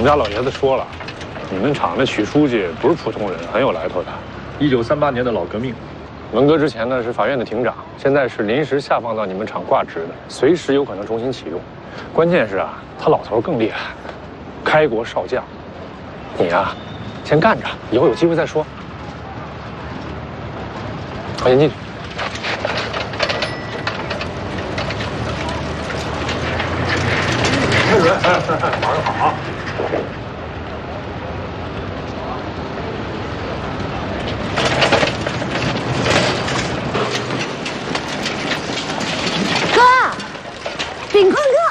家老爷子说了，你们厂的许书记不是普通人，很有来头的。 1938年的老革命， 文革之前呢是法院的庭长，现在是临时下放到你们厂挂职的，随时有可能重新启用。关键是啊，他老头更厉害，开国少将。你呀，先干着，以后有机会再说。快先进去。 玩得好。 哥，炳坤哥，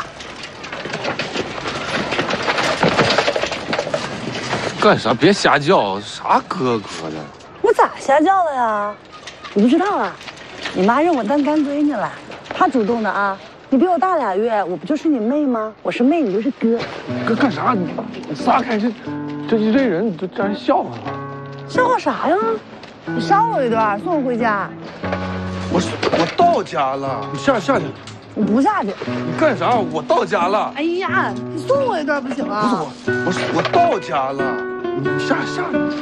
干啥？别瞎叫，啥哥哥的？ 我咋瞎叫了呀？你不知道啊？你妈认我当干闺女了，她主动的啊。 你比我大2月，我不就是你妹吗？我是妹，你就是哥。 哥干啥？你撒开这一堆人，这让人笑话了。 笑话啥呀？你捎我一段，送我回家。 我到家了，你下去。 你不下去。 你干啥？我到家了。 哎呀，你送我一段不行啊？ 不是我到家了，你下去。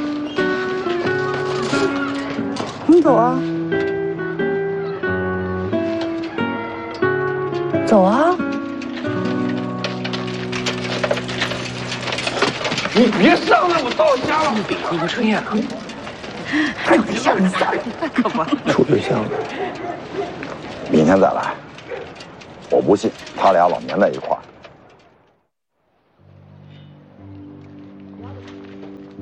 你走啊。 走啊！ 你别上来，我到家了。 你别喝个彻夜了。 还有对象呢？可不， 处对象了。 明天再来，我不信他俩老粘在一块儿。